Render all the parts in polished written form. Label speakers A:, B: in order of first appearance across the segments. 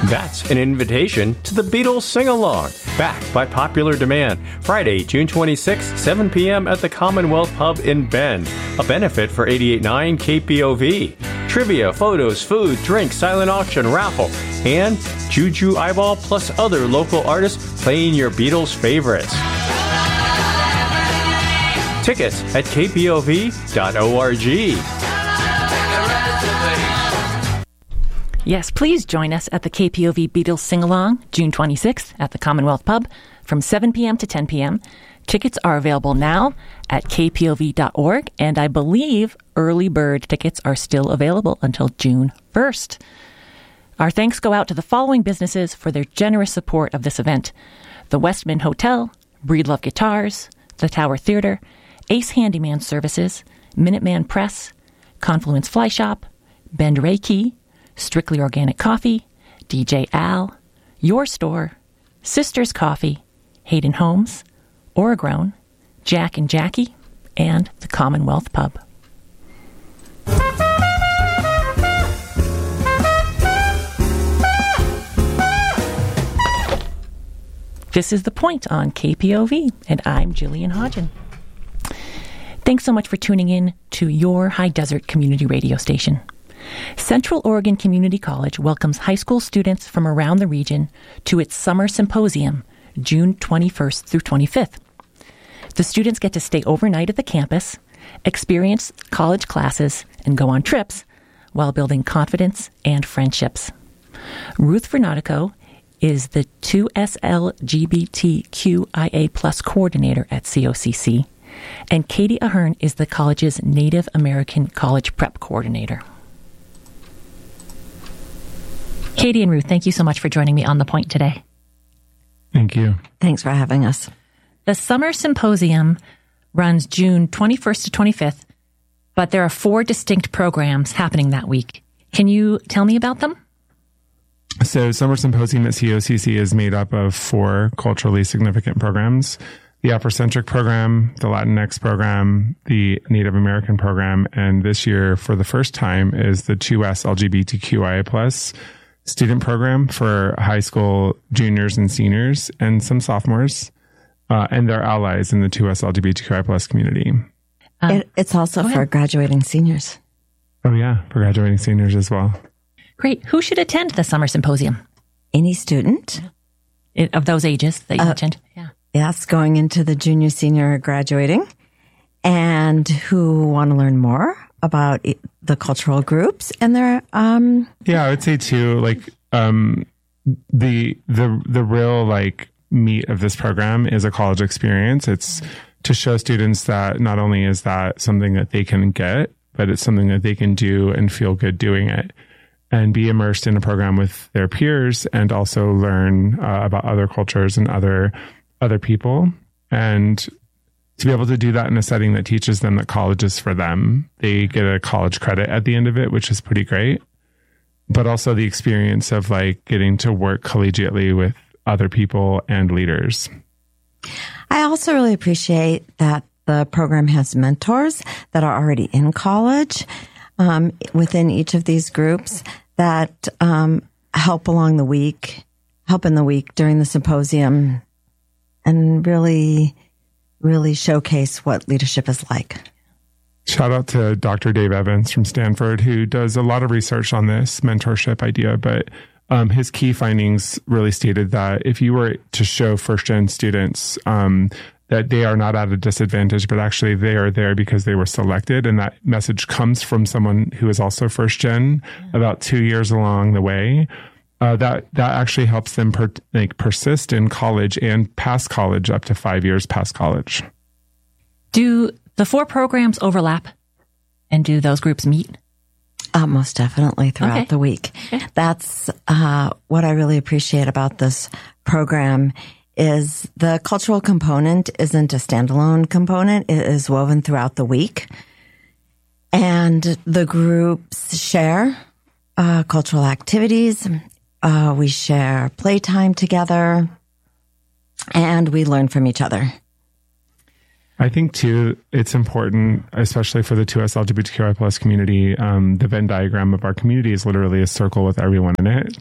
A: That's an invitation to the Beatles Sing-Along, backed by popular demand. Friday, June 26th, 7 p.m. at the Commonwealth Pub in Bend. A benefit for 88.9 KPOV. Trivia, photos, food, drink, silent auction, raffle, and Juju Eyeball plus other local artists playing your Beatles favorites. Tickets at kpov.org.
B: Yes, please join us at the KPOV Beatles Sing-Along, June 26th at the Commonwealth Pub from 7 p.m. to 10 p.m. Tickets are available now at kpov.org, and I believe early bird tickets are still available until June 1st. Our thanks go out to the following businesses for their generous support of this event: the Westman Hotel, Breedlove Guitars, the Tower Theater, Ace Handyman Services, Minuteman Press, Confluence Fly Shop, Bend Reiki, Strictly Organic Coffee, DJ Al, Your Store, Sisters Coffee, Hayden Homes, Oragrown, Jack and Jackie, and the Commonwealth Pub. This is The Point on KPOV, and I'm Jillian Hodgen. Thanks so much for tuning in to your High Desert Community Radio station. Central Oregon Community College welcomes high school students from around the region to its Summer Symposium, June 21st through 25th. The students get to stay overnight at the campus, experience college classes, and go on trips while building confidence and friendships. Ruth Vernatico is the 2SLGBTQIA+ coordinator at COCC, and Katie Ahern is the college's Native American College Prep coordinator. Katie and Ruth, thank you so much for joining me on The Point today.
C: Thank you.
D: Thanks for having us.
B: The Summer Symposium runs June 21st to 25th, but there are 4 distinct programs happening that week. Can you tell me about them?
C: So Summer Symposium at COCC is made up of 4 culturally significant programs: the Afrocentric program, the Latinx program, the Native American program, and this year, for the first time, is the 2S LGBTQIA+ student program for high school juniors and seniors and some sophomores and their allies in the 2S LGBTQIA+ community.
D: It's also for graduating seniors.
C: Oh, yeah, for graduating seniors as well.
B: Great. Who should attend the Summer Symposium?
D: Any student.
B: Of those ages that you mentioned? Yeah.
D: Yes, going into the junior, senior, graduating, and who want to learn more about the cultural groups and their
C: Yeah, I would say too, like the real like meat of this program is a college experience. It's to show students that not only is that something that they can get, but it's something that they can do and feel good doing it, and be immersed in a program with their peers, and also learn about other cultures and other people, and to be able to do that in a setting that teaches them that college is for them. They get a college credit at the end of it, which is pretty great. But also the experience of like getting to work collegiately with other people and leaders.
D: I also really appreciate that the program has mentors that are already in college within each of these groups that help in the week during the symposium, and really showcase what leadership is like.
C: Shout out to Dr. Dave Evans from Stanford, who does a lot of research on this mentorship idea, but his key findings really stated that if you were to show first-gen students that they are not at a disadvantage, but actually they are there because they were selected, and that message comes from someone who is also first-gen about 2 years along the way, that actually helps them persist in college and past college up to 5 years past college.
B: Do the 4 programs overlap, and do those groups meet?
D: Most definitely throughout the week. Okay. That's what I really appreciate about this program is the cultural component isn't a standalone component. It is woven throughout the week. And the groups share cultural activities. We share playtime together, and we learn from each other.
C: I think, too, it's important, especially for the 2S LGBTQI+ community, the Venn diagram of our community is literally a circle with everyone in it. Yeah.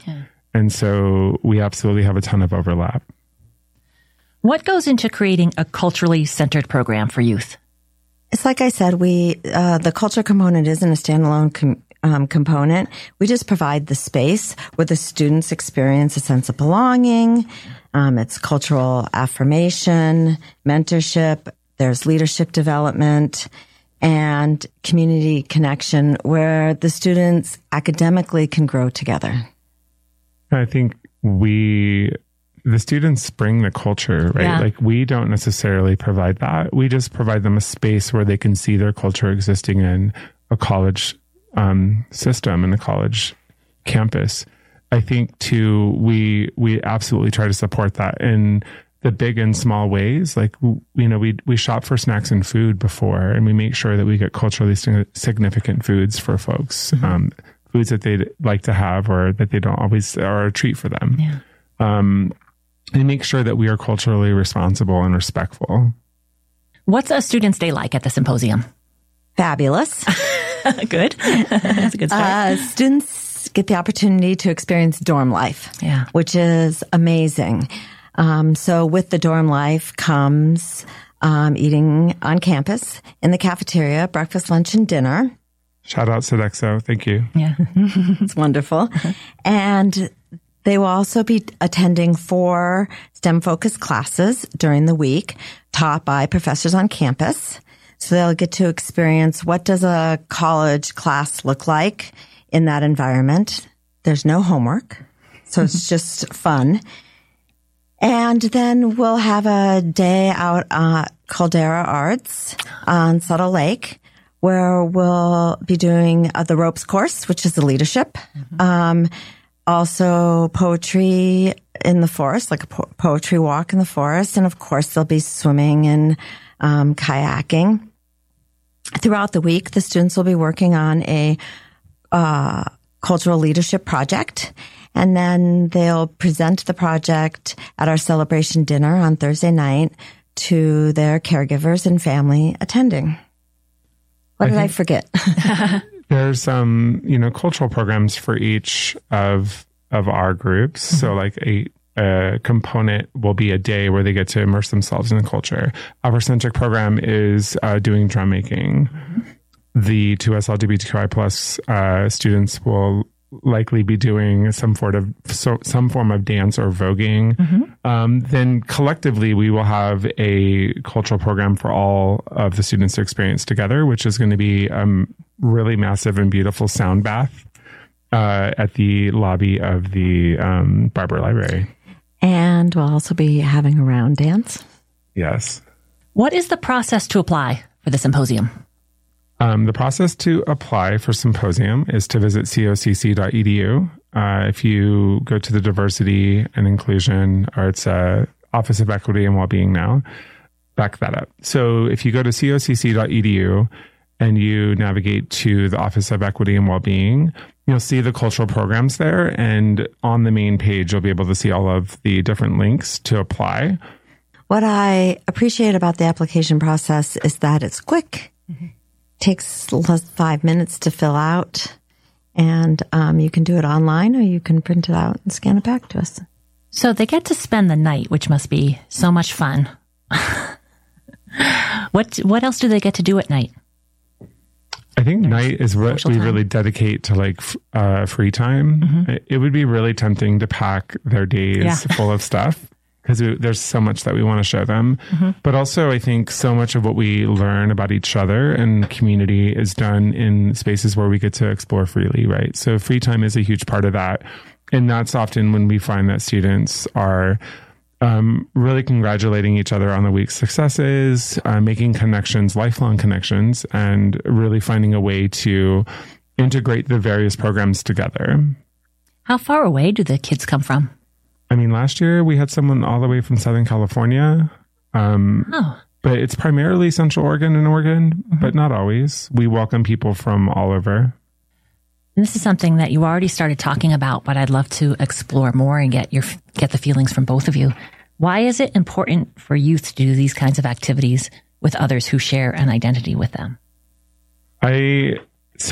C: And so we absolutely have a ton of overlap.
B: What goes into creating a culturally centered program for youth?
D: It's like I said, the culture component isn't a standalone component. We just provide the space where the students experience a sense of belonging. It's cultural affirmation, mentorship. There's leadership development and community connection where the students academically can grow together.
C: I think the students bring the culture, right?
B: Yeah.
C: Like we don't necessarily provide that. We just provide them a space where they can see their culture existing in a college system, in a college campus. I think too, we absolutely try to support that in the big and small ways. Like, we shop for snacks and food before, and we make sure that we get culturally significant foods for folks, foods that they'd like to have or that they don't always are a treat for them.
B: Yeah.
C: And make sure that we are culturally responsible and respectful.
B: What's a student's day like at the symposium?
D: Fabulous.
B: Good. That's a good start.
D: Students get the opportunity to experience dorm life,
B: Yeah.
D: which is amazing. So with the dorm life comes eating on campus in the cafeteria, breakfast, lunch, and dinner.
C: Shout out Sodexo. Thank you.
B: Yeah.
D: It's wonderful. And they will also be attending 4 STEM-focused classes during the week taught by professors on campus. So they'll get to experience what does a college class look like in that environment. There's no homework, so it's just fun. And then we'll have a day out at Caldera Arts on Subtle Lake, where we'll be doing the ropes course, which is the leadership. Also poetry in the forest, like a poetry walk in the forest. And of course, there'll be swimming and kayaking. Throughout the week, the students will be working on a cultural leadership project. And then they'll present the project at our celebration dinner on Thursday night to their caregivers and family attending. What did I forget?
C: There's cultural programs for each of our groups. Mm-hmm. So like a component will be a day where they get to immerse themselves in the culture. Our centric program is doing drum making. Mm-hmm. The 2S LGBTQI plus students will likely be doing some form of dance or voguing. Mm-hmm. Then collectively, we will have a cultural program for all of the students to experience together, which is going to be really massive and beautiful sound bath at the lobby of the Barber Library.
D: And we'll also be having a round dance.
C: Yes.
B: What is the process to apply for the symposium?
C: The process to apply for symposium is to visit cocc.edu. If you go to the Diversity and Inclusion, or it's Office of Equity and Wellbeing now, back that up. So if you go to cocc.edu and you navigate to the Office of Equity and Wellbeing, you'll see the cultural programs there. And on the main page, you'll be able to see all of the different links to apply.
D: What I appreciate about the application process is that it's quick. Mm-hmm. Takes less than 5 minutes to fill out, and you can do it online or you can print it out and scan it back to us.
B: So they get to spend the night, which must be so much fun. What else do they get to do at night?
C: I think night is what we really dedicate to free time. Mm-hmm. It would be really tempting to pack their days full of stuff, because there's so much that we want to show them. Mm-hmm. But also, I think so much of what we learn about each other and community is done in spaces where we get to explore freely, right? So free time is a huge part of that. And that's often when we find that students are really congratulating each other on the week's successes, making connections, lifelong connections, and really finding a way to integrate the various programs together.
B: How far away do the kids come from?
C: I mean, last year we had someone all the way from Southern California. But it's primarily Central Oregon and Oregon, mm-hmm. but not always. We welcome people from all over.
B: And this is something that you already started talking about, but I'd love to explore more and get the feelings from both of you. Why is it important for youth to do these kinds of activities with others who share an identity with them?
C: So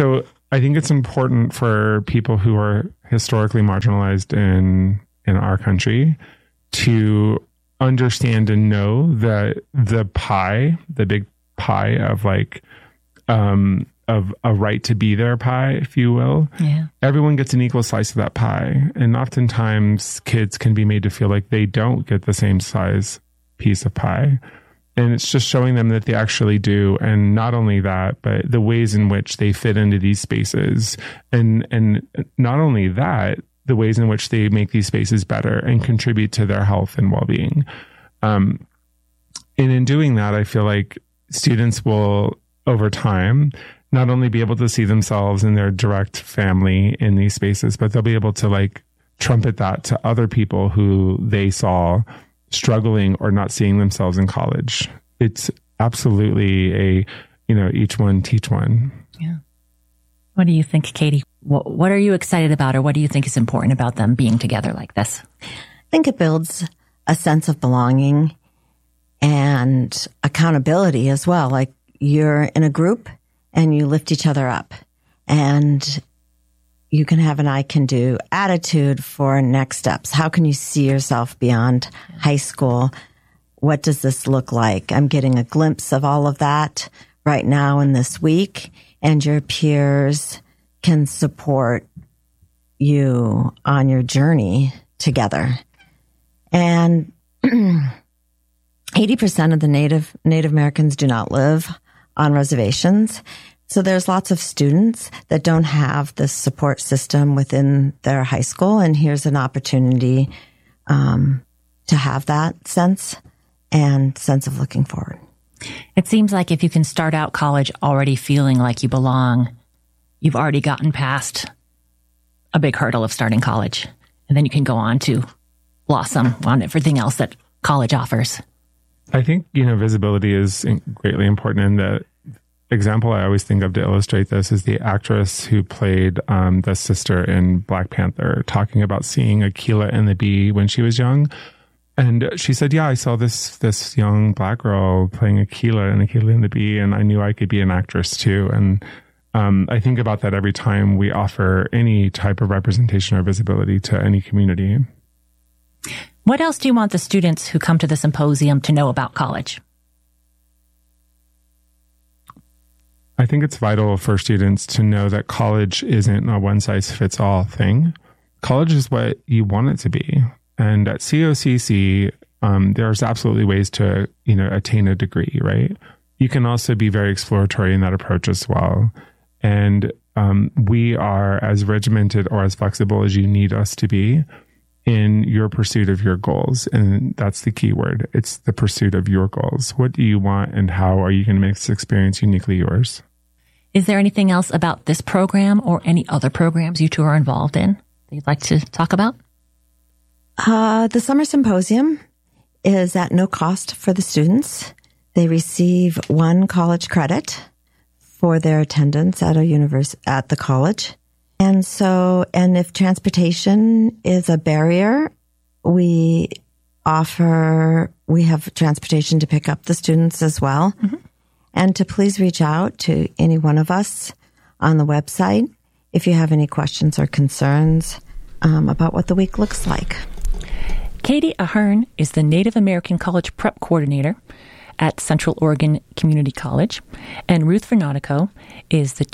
C: I think it's important for people who are historically marginalized in our country to understand and know that the big pie of like, of a right to be there pie, if you will.
B: Yeah.
C: Everyone gets an equal slice of that pie. And oftentimes kids can be made to feel like they don't get the same size piece of pie. And it's just showing them that they actually do. And not only that, but the ways in which they fit into these spaces. And not only that, the ways in which they make these spaces better and contribute to their health and well-being. And in doing that, I feel like students will, over time, not only be able to see themselves and their direct family in these spaces, but they'll be able to like trumpet that to other people who they saw struggling or not seeing themselves in college. It's absolutely each one teach one.
B: Yeah. What do you think, Katie? What are you excited about, or what do you think is important about them being together like this?
D: I think it builds a sense of belonging and accountability as well. Like you're in a group and you lift each other up, and you can have an I can do attitude for next steps. How can you see yourself beyond high school? What does this look like? I'm getting a glimpse of all of that right now in this week, and your peers can support you on your journey together. And 80% of the Native Americans do not live on reservations. So there's lots of students that don't have this support system within their high school. And here's an opportunity to have that sense of looking forward.
B: It seems like if you can start out college already feeling like you belong, you've already gotten past a big hurdle of starting college. And then you can go on to blossom on everything else that college offers.
C: I think, visibility is greatly important. And the example I always think of to illustrate this is the actress who played the sister in Black Panther, talking about seeing Akeelah and the Bee when she was young. And she said, yeah, I saw this young Black girl playing Akeelah and the Bee, and I knew I could be an actress too. And I think about that every time we offer any type of representation or visibility to any community.
B: What else do you want the students who come to the symposium to know about college?
C: I think it's vital for students to know that college isn't a one-size-fits-all thing. College is what you want it to be. And at COCC, there's absolutely ways to, attain a degree, right? You can also be very exploratory in that approach as well. And we are as regimented or as flexible as you need us to be in your pursuit of your goals. And that's the key word. It's the pursuit of your goals. What do you want, and how are you going to make this experience uniquely yours?
B: Is there anything else about this program or any other programs you two are involved in that you'd like to talk about?
D: The summer symposium is at no cost for the students. They receive 1 college credit for their attendance at at the college. And if transportation is a barrier, we have transportation to pick up the students as well. Mm-hmm. And to please reach out to any one of us on the website if you have any questions or concerns about what the week looks like.
B: Katie Ahern is the Native American College Prep Coordinator at Central Oregon Community College, and Ruth Vernatico is the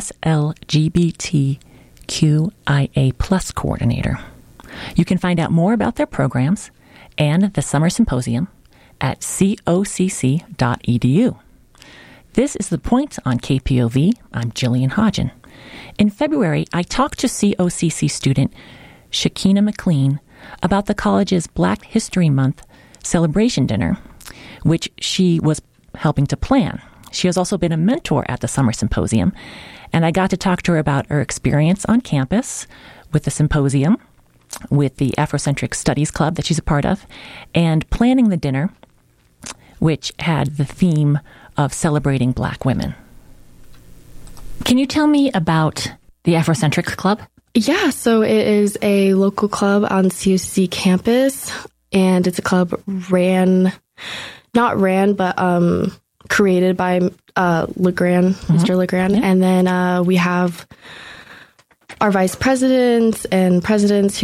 B: 2SLGBTQIA Plus Coordinator. You can find out more about their programs and the Summer Symposium at cocc.edu. This is The Point on KPOV. I'm Jillian Hodgen. In February, I talked to COCC student Shakina McLean about the college's Black History Month celebration dinner, which she was helping to plan. She has also been a mentor at the Summer Symposium, and I got to talk to her about her experience on campus with the symposium, with the Afrocentric Studies Club that she's a part of, and planning the dinner, which had the theme of celebrating Black women. Can you tell me about the Afrocentric Club?
E: Yeah, so it is a local club on COCC campus, and it's a club created by LeGrand, Mr. LeGrand. And then we have our vice presidents and presidents who